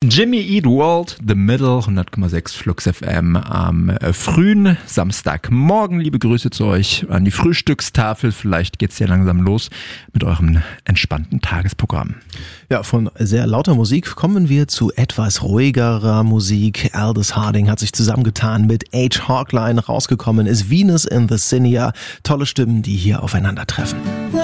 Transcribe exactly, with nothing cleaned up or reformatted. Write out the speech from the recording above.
Jimmy Eat World, The Middle, hundert Komma sechs Flux F M am äh, frühen Samstagmorgen. Liebe Grüße zu euch an die Frühstückstafel. Vielleicht geht's ja langsam los mit eurem entspannten Tagesprogramm. Ja, von sehr lauter Musik kommen wir zu etwas ruhigerer Musik. Aldous Harding hat sich zusammengetan mit H. Hawkline. Rausgekommen ist Venus in the Cinia. Tolle Stimmen, die hier aufeinandertreffen.